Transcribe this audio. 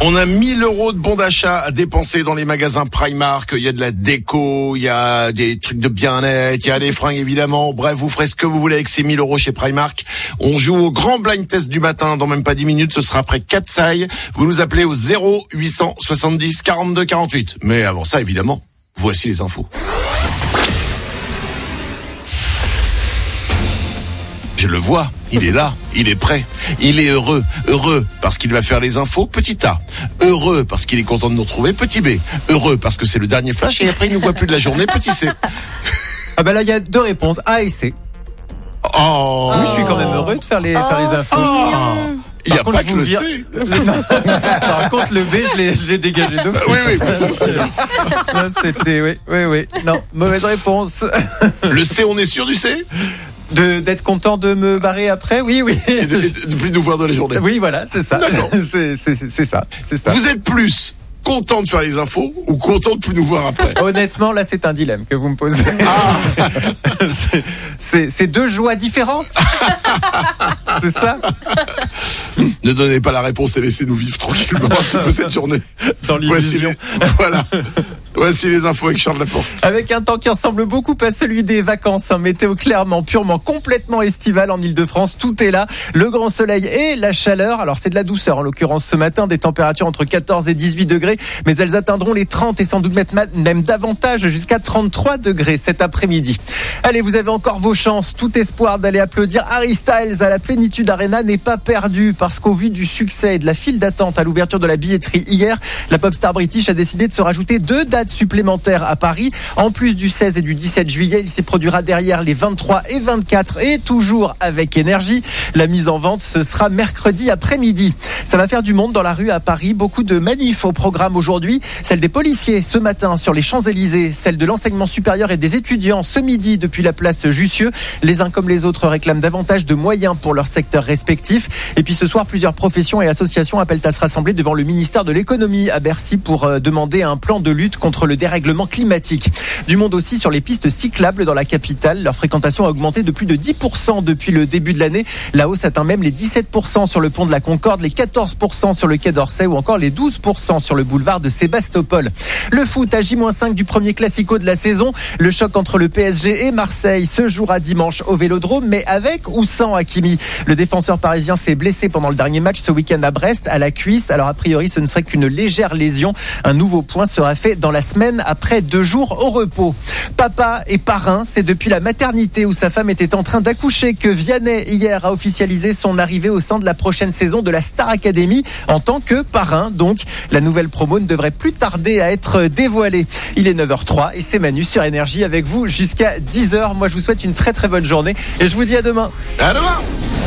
On a 1 000 € de bons d'achat à dépenser dans les magasins Primark. Il y a de la déco, il y a des trucs de bien-être, il y a des fringues évidemment. Bref, vous ferez ce que vous voulez avec ces 1 000 € chez Primark. On joue au grand blind test du matin dans même pas 10 minutes. Ce sera après 4 sailles. Vous nous appelez au 0870 42 48. Mais avant ça, évidemment, voici les infos. Je le vois, il est là, il est prêt, il est heureux parce qu'il va faire les infos, petit A, heureux parce qu'il est content de nous retrouver, petit B, heureux parce que c'est le dernier flash et après il ne nous voit plus de la journée, petit C. Ah bah là il y a 2 réponses, A et C. Oh. Oui, je suis quand même heureux de faire les infos. Oh. Il n'y a pas que le C. Par contre, le B, je l'ai dégagé 2 fois. Oui. Ça, c'était, oui. Non, mauvaise réponse. Le C, on est sûr du C ? D'être content de me barrer après, oui. Et de plus nous voir dans les journées. Oui, voilà, c'est ça. D'accord. C'est ça. Vous êtes plus content de faire les infos ou content de plus nous voir après ? Honnêtement, là, c'est un dilemme que vous me posez. Ah. C'est 2 joies différentes. C'est ça. Ne donnez pas la réponse et laissez-nous vivre tranquillement toute cette journée. Dans l'illusion. Voici les infos avec Charles Laporte. Avec un temps qui ressemble beaucoup à celui des vacances, météo clairement, purement, complètement estivale en Ile-de-France. Tout est là, le grand soleil et la chaleur. Alors c'est de la douceur en l'occurrence ce matin, des températures entre 14 et 18 degrés, mais elles atteindront les 30 et sans doute même davantage jusqu'à 33 degrés cet après-midi. Allez, vous avez encore vos chances. Tout espoir d'aller applaudir Harry Styles à la Plénitude Arena n'est pas perdu parce qu'au vu du succès et de la file d'attente à l'ouverture de la billetterie hier, la pop star british a décidé de se rajouter 2 dates supplémentaires à Paris. En plus du 16 et du 17 juillet, il s'y produira derrière les 23 et 24 et toujours avec énergie. La mise en vente, ce sera mercredi après-midi. Ça va faire du monde dans la rue à Paris. Beaucoup de manifs au programme aujourd'hui. Celle des policiers ce matin sur les Champs-Élysées, celle de l'enseignement supérieur et des étudiants ce midi depuis la place Jussieu. Les uns comme les autres réclament davantage de moyens pour leur secteur respectif. Et puis ce soir, plusieurs professions et associations appellent à se rassembler devant le ministère de l'économie à Bercy pour demander un plan de lutte contre le dérèglement climatique. Du monde aussi sur les pistes cyclables dans la capitale. Leur fréquentation a augmenté de plus de 10% depuis le début de l'année. La hausse atteint même les 17% sur le pont de la Concorde, les 14% sur le quai d'Orsay ou encore les 12% sur le boulevard de Sébastopol. Le foot à J-5 du premier classico de la saison. Le choc entre le PSG et Marseille se jouera dimanche au Vélodrome, mais avec ou sans Hakimi. Le défenseur parisien s'est blessé pendant le dernier match ce week-end à Brest, à la cuisse. Alors a priori, ce ne serait qu'une légère lésion. Un nouveau point sera fait dans la semaine après 2 jours au repos. Papa est parrain, c'est depuis la maternité où sa femme était en train d'accoucher que Vianney hier a officialisé son arrivée au sein de la prochaine saison de la Star Academy en tant que parrain. Donc la nouvelle promo ne devrait plus tarder à être dévoilée. Il est 9h03 et c'est Manu sur Énergie avec vous jusqu'à 10h. Moi je vous souhaite une très très bonne journée et je vous dis à demain. À demain.